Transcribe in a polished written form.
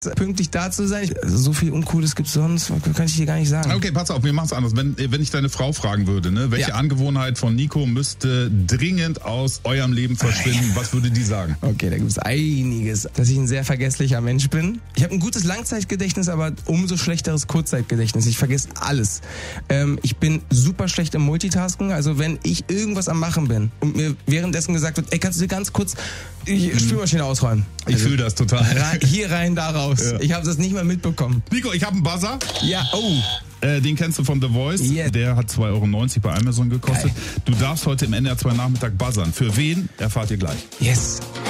pünktlich da zu sein. So viel Uncooles gibt's sonst, kann ich dir gar nicht sagen. Okay, pass auf, wir machen es anders. Wenn ich deine Frau fragen würde, ne, welche Angewohnheit von Nico müsste dringend aus eurem Leben verschwinden, was würde die sagen? Okay, da gibt's einiges. Dass ich ein sehr vergesslicher Mensch bin. Ich habe ein gutes Langzeitgedächtnis, aber umso schlechteres Kurzzeitgedächtnis. Ich vergesse alles. Ich bin super schlecht im Multitasken. Also wenn ich irgendwas am Machen bin und mir währenddessen gesagt wird, ey, kannst du dir ganz kurz die Spülmaschine ausräumen? Ich fühle das total. Hier rein, da raus. Ja. Ich habe das nicht mal mitbekommen. Nico, ich habe einen Buzzer. Ja, oh. Den kennst du von The Voice. Yes. Der hat 2,90 € bei Amazon gekostet. Geil. Du darfst heute im NDR 2 Nachmittag buzzern. Für wen, erfahrt ihr gleich. Yes.